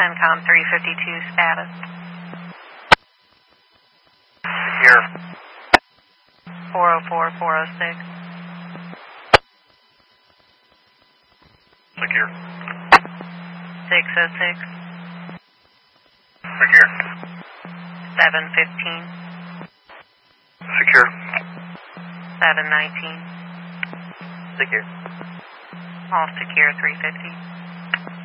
CENTCOM 352 status. Secure. 404, 406. Secure. 606. Secure. 715. Secure. 719. Secure. All secure 350.